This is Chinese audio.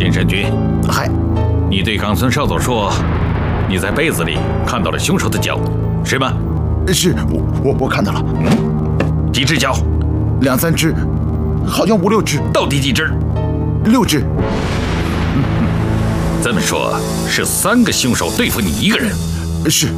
林神君， 嗨， 你对冈村少佐说，你在被子里看到了凶手的脚，是吗？ 是我看到了， 几只脚 2、3只，好像5、6只， 到底几只 ？6只。 这么说，是3个凶手对付你一个人。 是。